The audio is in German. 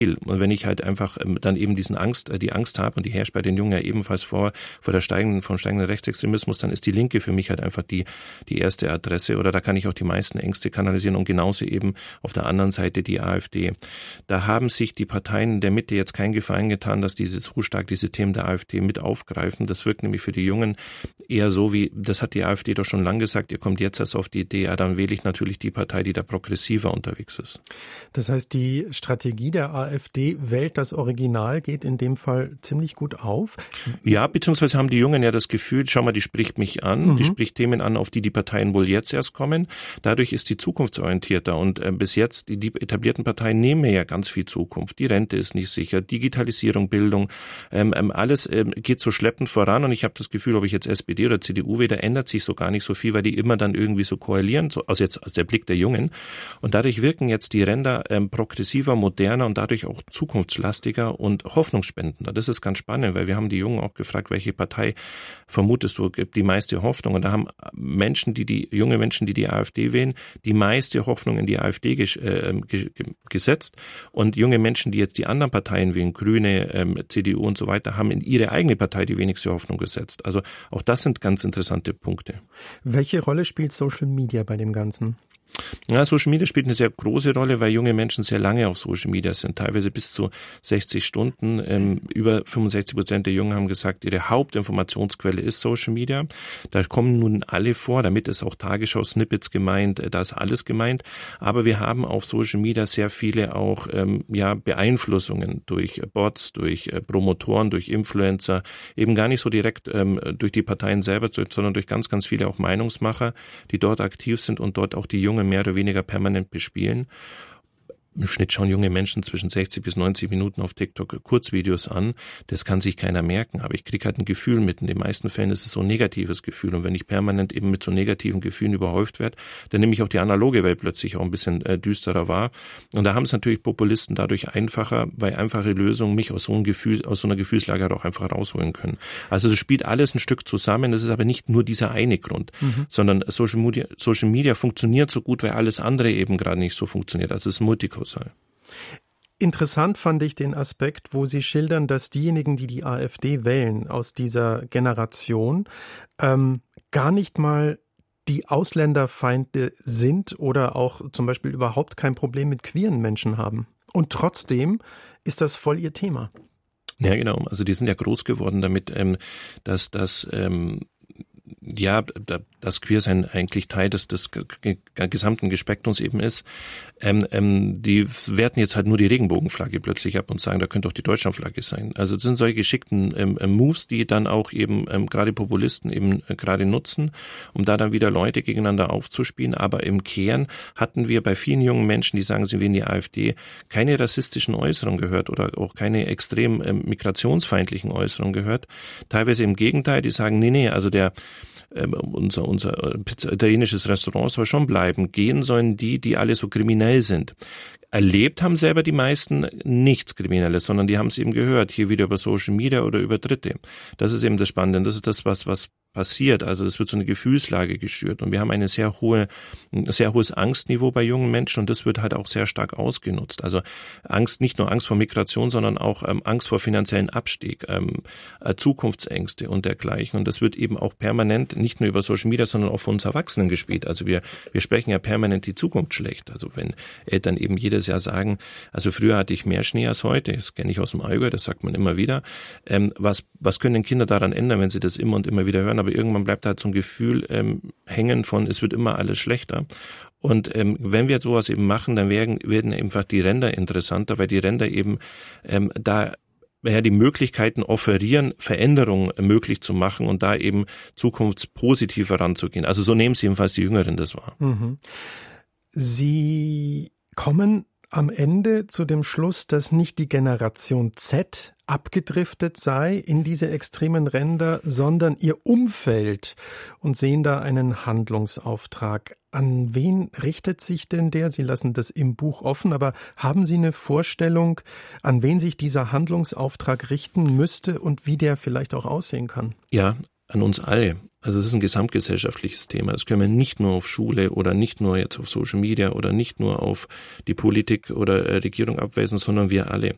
Und wenn ich halt einfach dann eben die Angst habe, und die herrscht bei den Jungen ja ebenfalls vom steigenden Rechtsextremismus, dann ist die Linke für mich halt einfach die erste Adresse, oder da kann ich auch die meisten Ängste kanalisieren, und genauso eben auf der anderen Seite die AfD. Da haben sich die Parteien der Mitte jetzt keinen Gefallen getan, dass so stark diese Themen der AfD mit aufgreifen. Das wirkt nämlich für die Jungen eher so wie, das hat die AfD doch schon lange gesagt, ihr kommt jetzt erst auf die Idee, ja, dann wähle ich natürlich die Partei, die da progressiver unterwegs ist. Das heißt, die Strategie der AfD wählt das Original, geht in dem Fall ziemlich gut auf. Ja, beziehungsweise haben die Jungen ja das Gefühl, schau mal, die spricht mich an, die spricht Themen an, auf die Parteien wohl jetzt erst kommen. Dadurch ist die zukunftsorientierter, und bis jetzt, die etablierten Parteien nehmen ja ganz viel Zukunft. Die Rente ist nicht sicher, Digitalisierung, Bildung, alles geht so schleppend voran, und ich habe das Gefühl, ob ich jetzt SPD oder CDU wähle, da ändert sich so gar nicht so viel, weil die immer dann irgendwie so koalieren, so aus der Blick der Jungen. Und dadurch wirken jetzt die Ränder progressiver, moderner und dadurch auch zukunftslastiger und hoffnungsspendender. Das ist ganz spannend, weil wir haben die Jungen auch gefragt, welche Partei vermutest du, gibt die meiste Hoffnung? Und da haben junge Menschen, die AfD wählen, die meiste Hoffnung in die AfD gesetzt. Und junge Menschen, die jetzt die anderen Parteien wählen, Grüne, CDU und so weiter, haben in ihre eigene Partei die wenigste Hoffnung gesetzt. Also auch das sind ganz interessante Punkte. Welche Rolle spielt Social Media bei dem Ganzen? Ja, Social Media spielt eine sehr große Rolle, weil junge Menschen sehr lange auf Social Media sind, teilweise bis zu 60 Stunden. Über 65% der Jungen haben gesagt, ihre Hauptinformationsquelle ist Social Media. Da kommen nun alle vor, damit ist auch Tagesschau-Snippets gemeint, da ist alles gemeint. Aber wir haben auf Social Media sehr viele auch Beeinflussungen durch Bots, durch Promotoren, durch Influencer, eben gar nicht so direkt durch die Parteien selber, sondern durch ganz, ganz viele auch Meinungsmacher, die dort aktiv sind und dort auch die Jungen mehr oder weniger permanent bespielen. Im Schnitt schauen junge Menschen zwischen 60 bis 90 Minuten auf TikTok Kurzvideos an. Das kann sich keiner merken, aber ich kriege halt ein Gefühl mit. In den meisten Fällen ist es so ein negatives Gefühl. Und wenn ich permanent eben mit so negativen Gefühlen überhäuft werde, dann nehme ich auch die analoge Welt plötzlich auch ein bisschen düsterer wahr. Und da haben es natürlich Populisten dadurch einfacher, weil einfache Lösungen mich aus so einer Gefühlslage auch einfach rausholen können. Also das spielt alles ein Stück zusammen. Das ist aber nicht nur dieser eine Grund, sondern Social Media funktioniert so gut, weil alles andere eben gerade nicht so funktioniert. Also es ist multikausal. Interessant fand ich den Aspekt, wo Sie schildern, dass diejenigen, die die AfD wählen, aus dieser Generation, gar nicht mal die Ausländerfeinde sind oder auch zum Beispiel überhaupt kein Problem mit queeren Menschen haben. Und trotzdem ist das voll ihr Thema. Ja, genau. Also die sind ja groß geworden damit, dass Queersein eigentlich Teil des gesamten Spektrums eben ist. Die werten jetzt halt nur die Regenbogenflagge plötzlich ab und sagen, da könnte auch die Deutschlandflagge sein. Also das sind solche geschickten Moves, die dann auch eben gerade Populisten eben gerade nutzen, um da dann wieder Leute gegeneinander aufzuspielen. Aber im Kern hatten wir bei vielen jungen Menschen, die sagen, sie wählen die AfD, keine rassistischen Äußerungen gehört oder auch keine extrem migrationsfeindlichen Äußerungen gehört. Teilweise im Gegenteil, die sagen, nee, also unser italienisches Restaurant soll schon bleiben. Gehen sollen die alle so kriminell sind. Erlebt haben selber die meisten nichts Kriminelles, sondern die haben es eben gehört, hier wieder über Social Media oder über Dritte. Das ist eben das Spannende. Das ist das, was passiert. Also es wird so eine Gefühlslage geschürt. Und wir haben ein sehr hohes Angstniveau bei jungen Menschen, und das wird halt auch sehr stark ausgenutzt. Also nicht nur Angst vor Migration, sondern auch Angst vor finanziellen Abstieg, Zukunftsängste und dergleichen. Und das wird eben auch permanent nicht nur über Social Media, sondern auch von uns Erwachsenen gespielt. Also wir sprechen ja permanent die Zukunft schlecht. Also wenn Eltern eben jedes Jahr sagen, also früher hatte ich mehr Schnee als heute, das kenne ich aus dem Allgäu, das sagt man immer wieder. Was können denn Kinder daran ändern, wenn sie das immer und immer wieder hören? Aber irgendwann bleibt halt so ein Gefühl hängen von, es wird immer alles schlechter. Und wenn wir sowas eben machen, dann werden einfach die Ränder interessanter, weil die Ränder eben die Möglichkeiten offerieren, Veränderungen möglich zu machen und da eben zukunftspositiv heranzugehen. Also so nehmen sie jedenfalls die Jüngeren das wahr. Sie kommen am Ende zu dem Schluss, dass nicht die Generation Z abgedriftet sei in diese extremen Ränder, sondern ihr Umfeld, und sehen da einen Handlungsauftrag. An wen richtet sich denn der? Sie lassen das im Buch offen, aber haben Sie eine Vorstellung, an wen sich dieser Handlungsauftrag richten müsste und wie der vielleicht auch aussehen kann? Ja, an uns alle. Also es ist ein gesamtgesellschaftliches Thema. Das können wir nicht nur auf Schule oder nicht nur jetzt auf Social Media oder nicht nur auf die Politik oder Regierung abwälzen, sondern wir alle.